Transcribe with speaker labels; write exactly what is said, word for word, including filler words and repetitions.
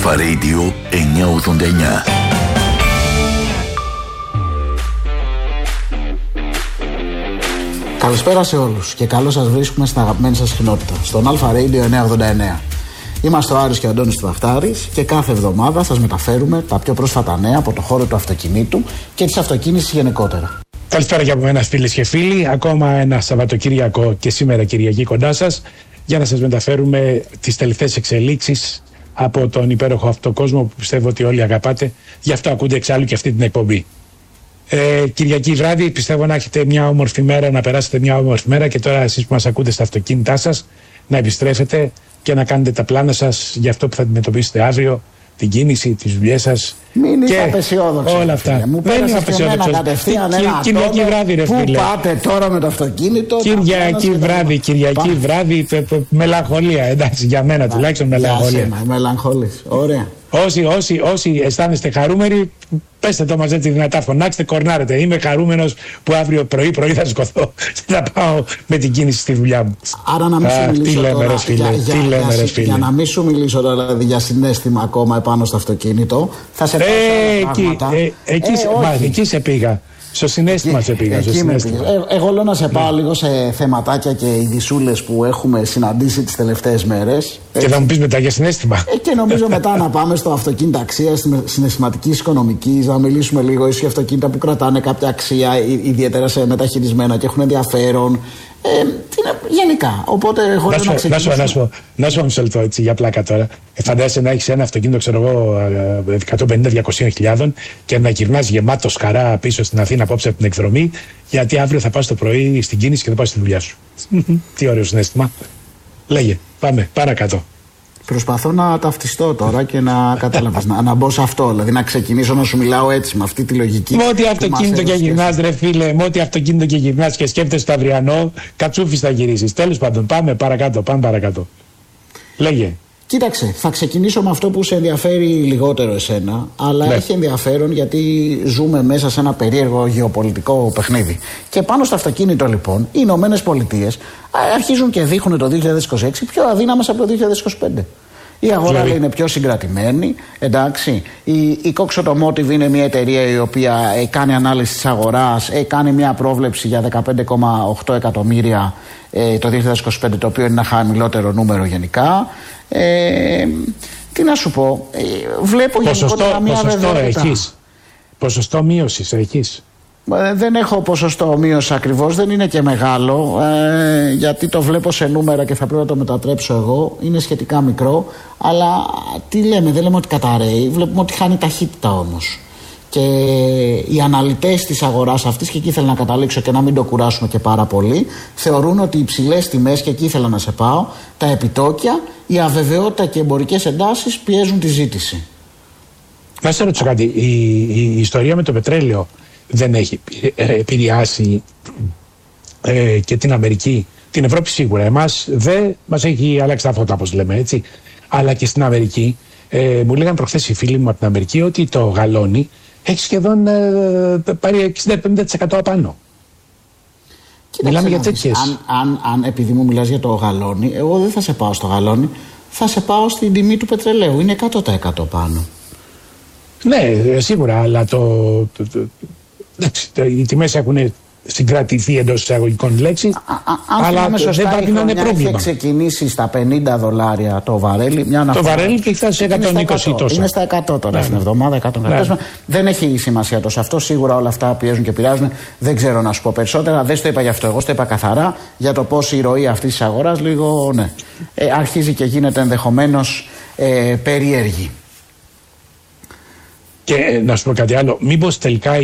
Speaker 1: Αλφα Radio εννιακόσια ογδόντα εννιά.
Speaker 2: Καλησπέρα σε όλους και καλώς σας βρίσκουμε στην αγαπημένη σας συχνότητα, στον Αλφα Radio εννιακόσια ογδόντα εννιά. Είμαστε ο Άρης και ο Αντώνης Τουαφτάρης και κάθε εβδομάδα σας μεταφέρουμε τα πιο πρόσφατα νέα από το χώρο του αυτοκινήτου και της αυτοκίνησης γενικότερα.
Speaker 3: Καλησπέρα και από μένα, φίλες και φίλοι. Ακόμα ένα Σαββατοκύριακο και σήμερα Κυριακή κοντά σας για να σας μεταφέρουμε τις τελευταίες εξελίξεις από τον υπέροχο αυτοκόσμο που πιστεύω ότι όλοι αγαπάτε. Γι' αυτό ακούτε εξάλλου και αυτή την εκπομπή. Ε, Κυριακή βράδυ, πιστεύω να έχετε μια όμορφη μέρα, να περάσετε μια όμορφη μέρα και τώρα εσείς που μας ακούτε στα αυτοκίνητά σας να επιστρέφετε και να κάνετε τα πλάνα σας για αυτό που θα αντιμετωπίσετε αύριο, την κίνηση, τις δουλειές σας.
Speaker 2: Μην είσαι απεσιόδοξο.
Speaker 3: Όλα αυτά.
Speaker 2: Μου πέρασες και εμένα κατευθείαν ένα
Speaker 3: Κυριακή βράδυ, ρε φίλε.
Speaker 2: Πού πάτε τώρα με το αυτοκίνητο?
Speaker 3: Κυριακή βράδυ, Κυριακή βράδυ, μελαγχολία. Εντάξει, για μένα τουλάχιστον μελαγχολία.
Speaker 2: Μελαγχολείς, ωραία.
Speaker 3: Όσοι, όσοι, όσοι αισθάνεστε χαρούμενοι, πέστε το μας έτσι δυνατά, φωνάξτε, κορνάρετε. Είμαι χαρούμενος που αύριο πρωί πρωί θα σηκωθώ και θα πάω με την κίνηση στη δουλειά μου.
Speaker 2: Άρα να μην σου μιλήσω τώρα για, για, για, για, για να μην σου μιλήσω τώρα δηλαδή, για συναίσθημα ακόμα επάνω στο αυτοκίνητο. Θα σε πάω
Speaker 3: ε, εκεί, ε, εκεί, ε, μα, εκεί σε πήγα. Στο συναίσθημα σε πήγα. Στο συναίσθημα.
Speaker 2: Ε, εγώ λέω να σε πάω λίγο σε θεματάκια και ειδισούλες που έχουμε συναντήσει τις τελευταίες μέρες.
Speaker 3: Και έτσι. Θα μου πεις μετά για συναίσθημα.
Speaker 2: Ε, και νομίζω μετά να πάμε στο αυτοκίνητα αξία, στη συναισθηματική οικονομική, να μιλήσουμε λίγο ίσως για αυτοκίνητα που κρατάνε κάποια αξία, ιδιαίτερα σε μεταχειρισμένα και έχουν ενδιαφέρον. Ε, είναι, γενικά. Οπότε εγώ
Speaker 3: να, σου, να, ξεκινήσω... να, σου, να σου μισό λεπτό έτσι για πλάκα τώρα. Ε, φαντάζεσαι να έχεις ένα αυτοκίνητο, ξέρω εγώ, εκατόν πενήντα με διακόσιες χιλιάδες και να γυρνάς γεμάτος χαρά πίσω στην Αθήνα απόψε από την εκδρομή, γιατί αύριο θα πας το πρωί στην κίνηση και θα πας στη δουλειά σου. Τι ωραίο συναίσθημα. Λέγε, πάμε, παρακάτω.
Speaker 2: Προσπαθώ να ταυτιστώ τώρα και να καταλάβεις, να, να μπω σε αυτό, δηλαδή να ξεκινήσω να σου μιλάω έτσι με αυτή τη λογική.
Speaker 3: Με ό,τι αυτοκίνητο και γυρνάς, ρε φίλε, με ό,τι αυτοκίνητο και γυρνάς και σκέφτεσαι το αυριανό, κατσούφις θα γυρίσεις. Τέλος πάντων, πάμε παρακάτω, πάμε παρακάτω. Λέγε.
Speaker 2: Κοίταξε, θα ξεκινήσω με αυτό που σε ενδιαφέρει λιγότερο εσένα, αλλά ναι. Έχει ενδιαφέρον γιατί ζούμε μέσα σε ένα περίεργο γεωπολιτικό παιχνίδι. Και πάνω στο αυτοκίνητο λοιπόν, οι Ηνωμένες Πολιτείες αρχίζουν και δείχνουν το δύο χιλιάδες είκοσι έξι πιο αδύναμες από το δύο χιλιάδες είκοσι πέντε. Η αγορά δηλαδή είναι πιο συγκρατημένη, εντάξει. Η, η Cox Automotive είναι μια εταιρεία η οποία ε, κάνει ανάλυση της αγοράς, ε, κάνει μια πρόβλεψη για δεκαπέντε κόμμα οκτώ εκατομμύρια ε, το δύο χιλιάδες είκοσι πέντε, το οποίο είναι ένα χαμηλότερο νούμερο γενικά. Ε, τι να σου πω, ε, βλέπω γενικότερα μια βεβαιότητα.
Speaker 3: Έχεις. Ποσοστό μείωσης έχεις.
Speaker 2: Ε, δεν έχω ποσοστό μείωση ακριβώς, δεν είναι και μεγάλο, ε, γιατί το βλέπω σε νούμερα και θα πρέπει να το μετατρέψω εγώ. Είναι σχετικά μικρό, αλλά τι λέμε, δεν λέμε ότι καταραίει, βλέπουμε ότι χάνει ταχύτητα όμως. Και οι αναλυτές της αγοράς αυτής, και εκεί ήθελα να καταλήξω και να μην το κουράσουμε και πάρα πολύ, θεωρούν ότι οι υψηλές τιμές, και εκεί ήθελα να σε πάω, τα επιτόκια, η αβεβαιότητα και οι εμπορικές εντάσεις πιέζουν τη ζήτηση.
Speaker 3: Να σε ρωτήσω κάτι, η, η, η ιστορία με το πετρέλαιο δεν έχει επηρεάσει ε, και την Αμερική, την Ευρώπη σίγουρα, εμάς δεν μας έχει αλλάξει τα φώτα όπως λέμε έτσι, αλλά και στην Αμερική. Ε, μου λέγανε προχθές οι φίλοι μου από την Αμερική ότι το γαλόνι έχει σχεδόν ε, πάρει εξήντα με εβδομήντα τοις εκατό απάνω.
Speaker 2: Κοίταξε,
Speaker 3: μιλάμε για τέτοιες.
Speaker 2: Αν, αν, αν επειδή μου μιλάς για το γαλόνι, εγώ δεν θα σε πάω στο γαλόνι, θα σε πάω στην τιμή του πετρελαίου. Είναι εκατό τοις εκατό πάνω.
Speaker 3: Ναι, σίγουρα, αλλά το, το, το, το, οι τιμές έχουν συγκρατηθεί εντός εισαγωγικών λέξη, αλλά
Speaker 2: σωστά,
Speaker 3: δεν πρέπει να είναι πρόβλημα.
Speaker 2: Έχει ξεκινήσει στα πενήντα δολάρια το βαρέλι. Μια
Speaker 3: το βαρέλι και φτάσει σε εκατόν είκοσι τόσο.
Speaker 2: Είναι στα εκατό τώρα, ναι, στην εβδομάδα, εκατό. Ναι. Δεν έχει σημασία τόσο αυτό. Σίγουρα όλα αυτά πιέζουν και επηρεάζουν. Δεν ξέρω να σου πω περισσότερα. Δεν στο είπα γι' αυτό. Εγώ στο είπα καθαρά για το πώς η ροή αυτής της αγοράς λίγο ναι, ε, αρχίζει και γίνεται ενδεχομένως ε, περίεργη.
Speaker 3: Και να σου πω κάτι άλλο. Μήπως τελικά